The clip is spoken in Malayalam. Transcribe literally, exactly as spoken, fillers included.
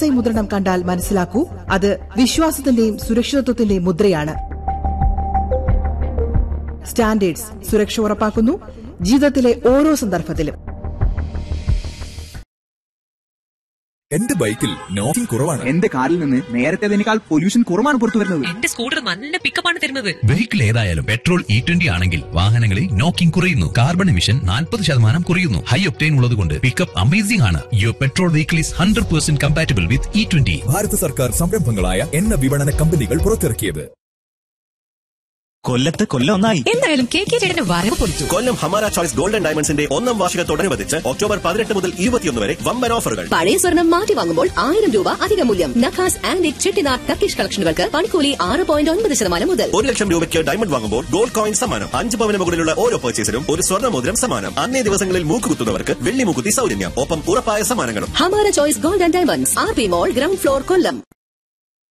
ഐ മുദ്രണം കണ്ടാൽ മനസ്സിലാക്കൂ, അത് വിശ്വാസത്തിന്റെയും സുരക്ഷിതത്വത്തിന്റെയും മുദ്രയാണ്. സ്റ്റാൻഡേർഡ്സ് സുരക്ഷ ഉറപ്പാക്കുന്നു ജീവിതത്തിലെ ഓരോ സന്ദർഭത്തിലും. എന്റെ ബൈക്കിൽ നോക്കിംഗ് കുറവാണ്. എന്റെ കാറിൽ നിന്ന് നേരത്തേതിനേക്കാൾ പൊല്യൂഷൻ കുറവാണ് പുറത്തു വരുന്നത്. എന്റെ സ്കൂട്ടർ നല്ല പിക്കപ്പാണ് തരുന്നത്. വെഹിക്കിൾ ഏതായാലും പെട്രോൾ ഇ ട്വന്റി ആണെങ്കിൽ വാഹനങ്ങളിൽ നോക്കിംഗ് കുറയുന്നു. കാർബൺ എമിഷൻ നാൽപ്പത് ശതമാനം കുറയുന്നു. ഹൈ ഒക്ടൈൻ ഉള്ളതുകൊണ്ട് പിക്കപ്പ് അമേസിംഗ് ആണ്. Your petrol vehicle is hundred percent compatible with E twenty. ഭാരത സർക്കാർ സംരംഭങ്ങളായ എണ്ണ വിപണന കമ്പനികൾ പുറത്തിറക്കിയത്. കൊല്ലത്ത് കൊല്ലം ഒന്നായി. എന്തായാലും കെ കെ ചേട്ടന്റെ വരവ് പൊളിച്ചു. കൊല്ലം ഹമാര ചോയ്സ് ഗോൾഡൻ ഡയമണ്ട്സിന്റെ ഒന്നാം വാർഷികത്തോടനുബന്ധിച്ച് ഒക്ടോബർ പതിനെട്ട് മുതൽ ഇരുപത്തിയൊന്ന് വരെ വമ്പൻ ഓഫറുകൾ. പഴയ സ്വർണം മാറ്റി വാങ്ങുമ്പോൾ ആയിരം രൂപ അധിക മൂല്യം. നഖാസ് ആൻഡ് ചെട്ടിനാട് ടർക്കിഷ് കളക്ഷനുകൾക്ക് പണിക്കൂലി ആറ് പോയിന്റ് ഒൻപത് ശതമാനം മുതൽ. ഒരു ലക്ഷം രൂപയ്ക്ക് ഡയമണ്ട് വാങ്ങുമ്പോൾ ഗോൾഡ് കോയിൻ സമ്മാനം. അഞ്ച് പവന് മുകളിലുള്ള ഓരോ പർച്ചേസിനും ഒരു സ്വർണ്ണമോതിരം സമ്മാനം. അന്നേ ദിവസങ്ങളിൽ മൂക്കുകുത്തുന്നവർക്ക് വെള്ളി മൂക്കുത്തി സൗജന്യം. ഒപ്പം ഉറപ്പായ സമ്മാനങ്ങളും. Hamara choice golden diamonds, R P മോൾ, ഗ്രൗണ്ട് ഫ്ലോർ, കൊല്ലം.